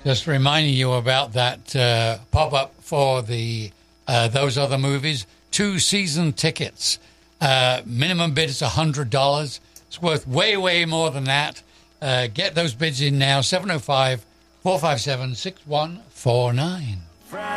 Just reminding you about that pop-up for the those other movies. 2 season tickets. Minimum bid is $100. It's worth way, way more than that. Get those bids in now. 705-457-6149.